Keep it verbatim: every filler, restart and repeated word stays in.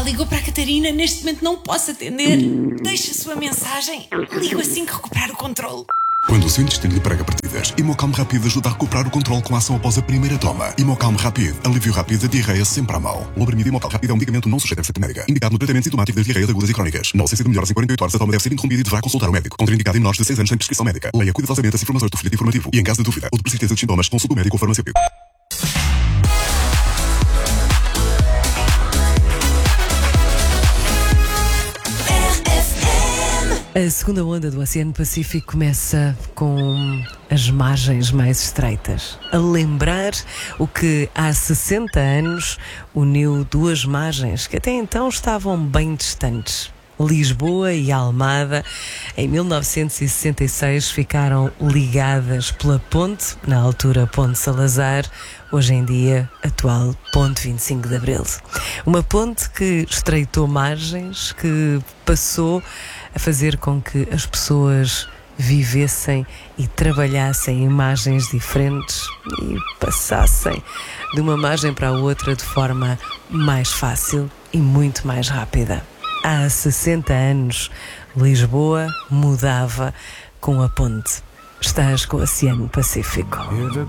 Olá, ligou para a Catarina. Neste momento não posso atender. Deixe a sua mensagem. Ligo assim que recuperar o controle. Quando o seu intestino lhe prega partidas, Imocalm Rápido ajuda a recuperar o controle com a ação após a primeira toma. Imocalm Rápido, alívio rápido da diarreia sempre à mão. O Lobramido Imocalm Rápido é um medicamento não sujeito a receita médica, indicado no tratamento sintomático das diarreias agudas e crónicas. Não se de melhoras em quarenta e oito horas, a toma deve ser interrompida e deverá consultar o médico. Contraindicado em menores de seis anos sem prescrição médica. Leia cuidadosamente as informações do folheto informativo e, em caso de dúvida ou de persistência de sintomas, consulte o médico ou farmacêutico. A segunda onda do Oceano Pacífico começa com as margens mais estreitas, a lembrar o que há sessenta anos uniu duas margens que até então estavam bem distantes. Lisboa e Almada, em mil novecentos e sessenta e seis, ficaram ligadas pela ponte, na altura Ponte Salazar, hoje em dia atual Ponte vinte e cinco de Abril. Uma ponte que estreitou margens, que passou a fazer com que as pessoas vivessem e trabalhassem em margens diferentes e passassem de uma margem para a outra de forma mais fácil e muito mais rápida. Há sessenta anos, Lisboa mudava com a ponte. Estás com o Oceano Pacífico.